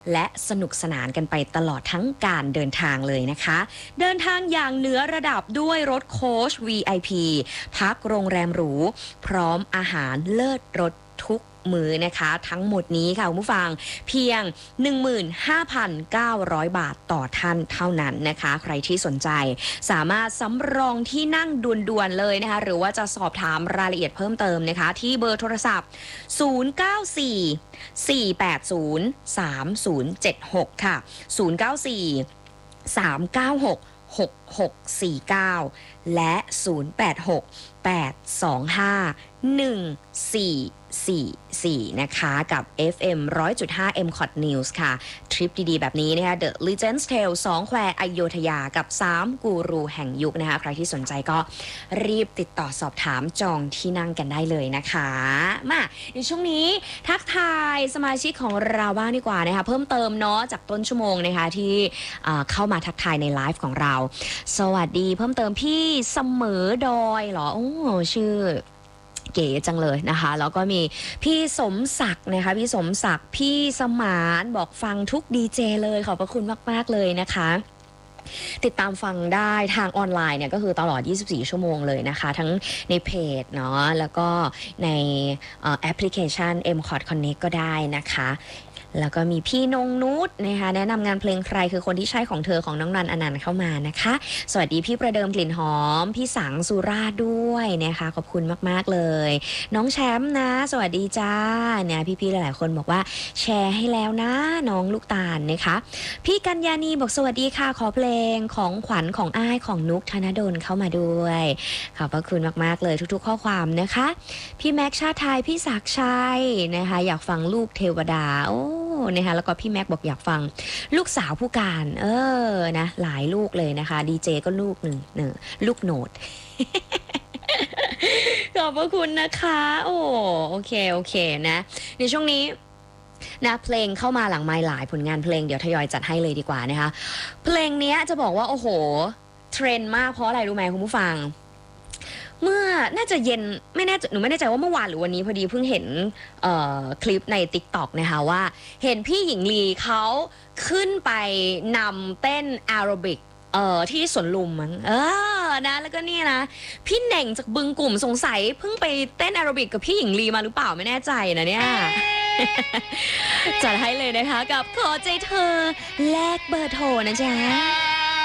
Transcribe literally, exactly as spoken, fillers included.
และสนุกสนานกันไปตลอดทั้งการเดินทางเลยนะคะเดินทางอย่างเหนือระดับด้วยรถโค้ช วี ไอ พี พักโรงแรมหรูพร้อมอาหารเลิศรสทุกมือนะคะทั้งหมดนี้ค่ะคุณผู้ฟังเพียง หนึ่งหมื่นห้าพันเก้าร้อย บาทต่อท่านเท่านั้นนะคะใครที่สนใจสามารถสำรองที่นั่งด่วนๆเลยนะคะหรือว่าจะสอบถามรายละเอียดเพิ่มเติมนะคะที่เบอร์โทรศัพท์ศูนย์ เก้า สี่ สี่ แปด ศูนย์ สาม ศูนย์ เจ็ด หกค่ะศูนย์ เก้า สี่ สาม เก้า หก หก หก สี่ เก้าและศูนย์ แปด หก แปด สอง ห้า หนึ่ง สี่ สี่ สี่นะคะกับ เอฟ เอ็ม หนึ่งร้อยจุดห้า เอ็ม คอท News ค่ะทริปดีๆแบบนี้นะคะ The Legends Tale สองแควอโยธยากับสามกูรูแห่งยุคนะคะใครที่สนใจก็รีบติดต่อสอบถามจองที่นั่งกันได้เลยนะคะมาในช่วงนี้ทักทายสมาชิกของเราบ้างดีกว่านะคะเพิ่มเติมเนาะจากต้นชั่วโมงนะคะที่เข้ามาทักทายในไลฟ์ของเราสวัสดีเพิ่มเติมพี่เสมอดอยเหรอโอ้ชื่อเก๋จังเลยนะคะแล้วก็มีพี่สมศักดิ์นะคะพี่สมศักดิ์พี่สมานบอกฟังทุกดีเจเลยขอบพระคุณมากๆเลยนะคะติดตามฟังได้ทางออนไลน์เนี่ยก็คือตลอดยี่สิบสี่ชั่วโมงเลยนะคะทั้งในเพจเนาะแล้วก็ในแอปพลิเคชัน เอ็ม คอท Connect ก็ได้นะคะแล้วก็มีพี่นงนุชนะคะแนะนำงานเพลงใครคือคนที่ใช่ของเธอของน้องนันอนันต์เข้ามานะคะสวัสดีพี่ประเดิมกลิ่นหอมพี่สังสุราษฎร์ด้วยนะคะขอบคุณมากๆเลยน้องแชมป์นะสวัสดีจ้าเนี่ยพี่ๆหลายๆคนบอกว่าแชร์ให้แล้วนะน้องลูกตาลนะคะพี่กัญญาณีบอกสวัสดีค่ะขอเพลงของขวัญของอ้ายของนุกธนดลเข้ามาด้วยขอบพระคุณมากๆเลยทุกๆข้อความนะคะพี่แม็กชาติไทยพี่ศักดิ์ชัยนะคะอยากฟังลูกเทวดาโอ้นะคะแล้วก็พี่แม็กบอกอยากฟังลูกสาวผู้การเออนะหลายลูกเลยนะคะดีเจก็ลูกหนึ่งเนอลูกโหนด ขอบพระคุณนะคะโอ้โอเคโอเคนะในช่วงนี้นะเพลงเข้ามาหลังไมค์หลายผลงานเพลงเดี๋ยวทยอยจัดให้เลยดีกว่านะคะเพลงนี้จะบอกว่าโอ้โหเทรนด์มากเพราะอะไรรู้ไหมคุณผู้ฟังเมื่อน่าจะเย็นไม่แน่หนูไม่แน่ใจว่าเมื่อวานหรือวันนี้พอดีเพิ่งเห็นคลิปใน ติ๊กต็อก นะคะว่าเห็นพี่หญิงลีเขาขึ้นไปนำเต้นแอโรบิกเอ่อที่สวนลุมมั้งเออนะแล้วก็นี่นะพี่เหน่งจากบึงกลุ่มสงสัยเพิ่งไปเต้นแอโรบิกกับพี่หญิงลีมาหรือเปล่าไม่แน่ใจนะเนี่ย จัดให้เลยนะคะกับขอใจเธอแลกเบอร์โทรนะจ๊ะ